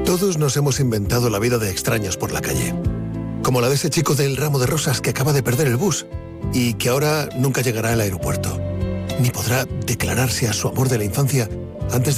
Todos nos hemos inventado la vida de extraños por la calle. Como la de ese chico del ramo de rosas que acaba de perder el bus y que ahora nunca llegará al aeropuerto. Ni podrá declararse a su amor de la infancia antes de